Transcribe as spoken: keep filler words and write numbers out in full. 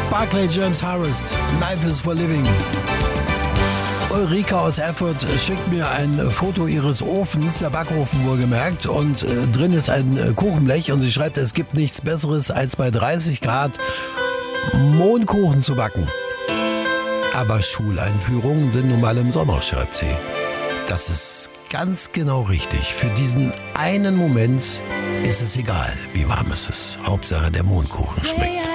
Barclay James Harris, Life is for Living. Ulrike aus Erfurt schickt mir ein Foto ihres Ofens, der Backofen wohlgemerkt, und äh, drin ist ein äh, Kuchenblech und sie schreibt, es gibt nichts Besseres als bei dreißig Grad Mohnkuchen zu backen. Aber Schuleinführungen sind nun mal im Sommer, schreibt sie. Das ist ganz genau richtig. Für diesen einen Moment ist es egal, wie warm es ist. Hauptsache der Mohnkuchen schmeckt.